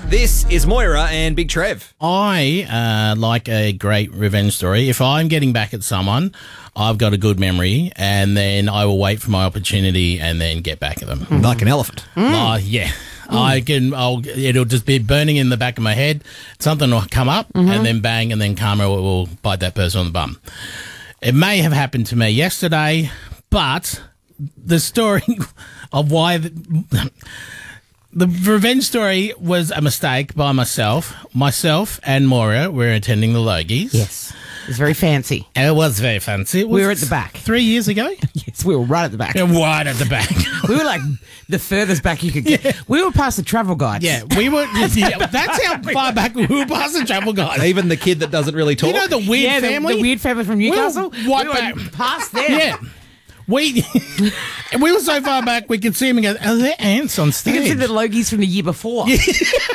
This is Moira and Big Trev. I like a great revenge story. If I'm getting back at someone, I've got a good memory, and then I will wait for my opportunity and then get back at them. Like an elephant. Yeah. It'll just be burning in the back of my head. Something will come up, and then bang, and then karma will bite that person on the bum. It may have happened to me yesterday, but the story of why the revenge story was a mistake by myself. Myself and Moira were attending the Logies. Yes. It was very fancy. And it was very fancy. We were at the back. 3 years ago? Yes, we were right at the back. Right at the back. We were like the furthest back you could get. Yeah. We were past the travel guides. Yeah, we were. That's how far back we were past the travel guides. Even the kid that doesn't really talk. You know the weird family? The weird family from Newcastle? We were back. Past there. Yeah. We were so far back we could see him and go, are there ants on stage? You can see the Logies from the year before. Yeah.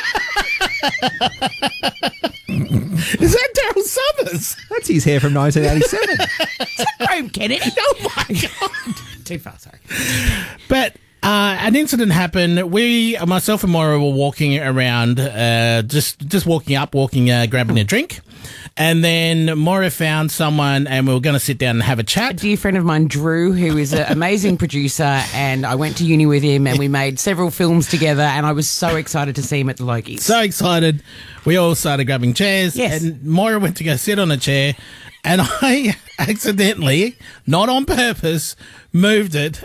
Is that Daryl Summers? That's his hair from 1987. Is that Graham Kennedy? Oh, my God. Too far, sorry. But an incident happened. Myself and Moira were walking around, just walking, grabbing a drink. And then Moira found someone and we were going to sit down and have a chat. A dear friend of mine, Drew, who is an amazing producer, and I went to uni with him and we made several films together, and I was so excited to see him at the Logies. So excited. We all started grabbing chairs. Yes. And Moira went to go sit on a chair, and I accidentally, not on purpose, moved it.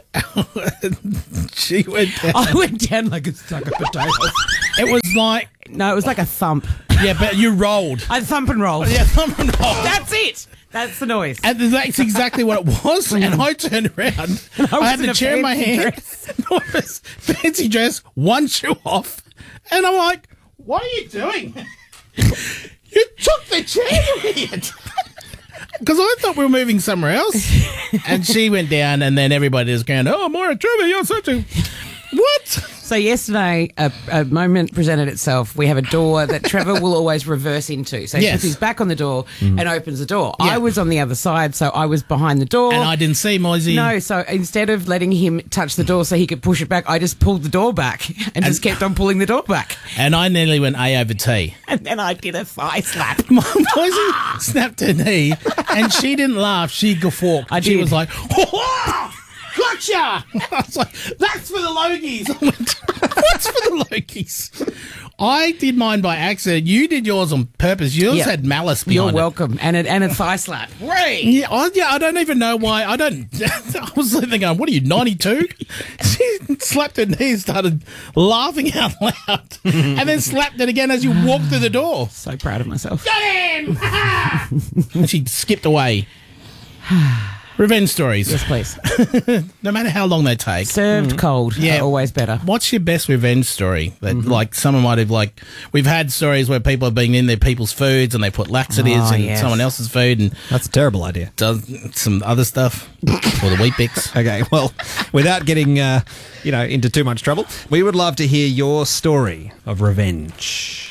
She went down. I went down like a sack of potatoes. It was like... No, it was like a thump. Yeah, but you rolled. I thump and roll. Yeah, thump and roll. That's it. That's the noise. And that's exactly what it was. And I turned around. I had the chair in my hand. Nora's fancy dress, one shoe off. And I'm like, what are you doing? You took the chair, idiot. Because I thought we were moving somewhere else. And she went down, and then everybody was going, oh, Moira Trevor, you're such a... What? So yesterday, a moment presented itself. We have a door that Trevor will always reverse into. So he puts his back on the door and opens the door. Yeah. I was on the other side, so I was behind the door. And I didn't see Moisey. No, so instead of letting him touch the door so he could push it back, I just pulled the door back and just kept on pulling the door back. And I nearly went A over T. And then I did a thigh slap. Moisey snapped her knee, and she didn't laugh. She guffawed. She was like, oh, gotcha! I was like, that's for the Logies. I went, what's for the Logies? I did mine by accident. You did yours on purpose. Yours had malice behind You're welcome. And a thigh slap. Right. Yeah, I don't even know why. I was thinking, what are you, 92? She slapped her knee and started laughing out loud. And then slapped it again as you walked through the door. So proud of myself. Got him! And she skipped away. Revenge stories. Yes, please. No matter how long they take. Served cold. Yeah. Always better. What's your best revenge story? That like someone might have we've had stories where people have been in their people's foods and they put laxatives in someone else's food, and that's a terrible idea. Does some other stuff for the Weet-Bix. Okay, well, without getting into too much trouble, we would love to hear your story of revenge.